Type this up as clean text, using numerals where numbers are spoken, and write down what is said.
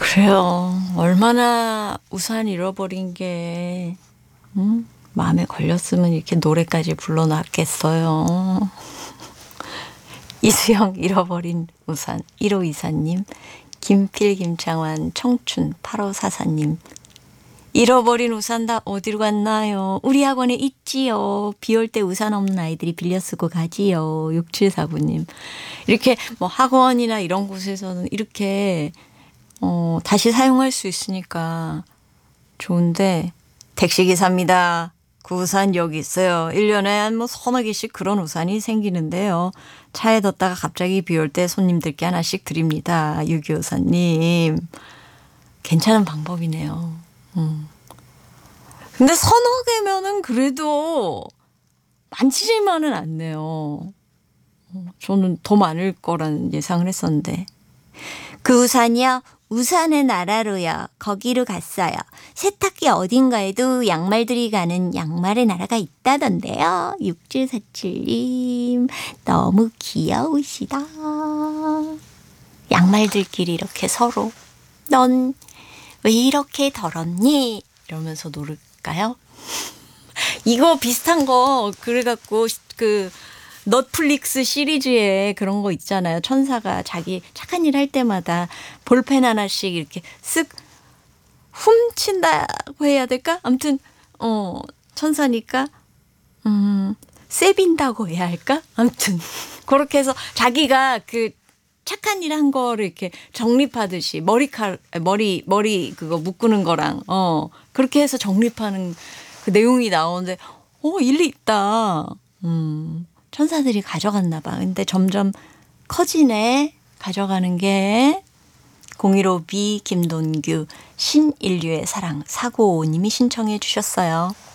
그래요. 얼마나 우산 잃어버린 게 마음에 걸렸으면 이렇게 노래까지 불러놨겠어요. 이수영 잃어버린 우산 1524님, 김필 김창완 청춘 8544님. 잃어버린 우산 다 어디로 갔나요? 우리 학원에 있지요. 비 올 때 우산 없는 아이들이 빌려 쓰고 가지요. 6749님. 이렇게 뭐 학원이나 이런 곳에서는 이렇게 다시 사용할 수 있으니까 좋은데, 택시기사입니다. 그 우산 여기 있어요. 1년에 한 뭐 서너 개씩 그런 우산이 생기는데요. 차에 뒀다가 갑자기 비 올 때 손님들께 하나씩 드립니다. 6254님. 괜찮은 방법이네요. 근데 서너 개면은 그래도 많지만은 않네요. 저는 더 많을 거라는 예상을 했었는데. 그 우산이요? 우산의 나라로요. 거기로 갔어요. 세탁기 어딘가에도 양말들이 가는 양말의 나라가 있다던데요. 6747님 너무 귀여우시다. 양말들끼리 이렇게 서로 넌 왜 이렇게 더럽니? 이러면서 노를까요? 이거 비슷한 거 그래갖고 그 넷플릭스 시리즈에 그런 거 있잖아요. 천사가 자기 착한 일 할 때마다 볼펜 하나씩 이렇게 쓱 훔친다고 해야 될까? 아무튼 천사니까 세빈다고 해야 할까? 아무튼 그렇게 해서 자기가 그 착한 일 한 거를 이렇게 정립하듯이 머리 그거 묶는 거랑 그렇게 해서 정립하는 그 내용이 나오는데 일리 있다. 천사들이 가져갔나 봐. 근데 점점 커지네. 가져가는 게. 015B 김돈규 신인류의 사랑 4955님이 신청해 주셨어요.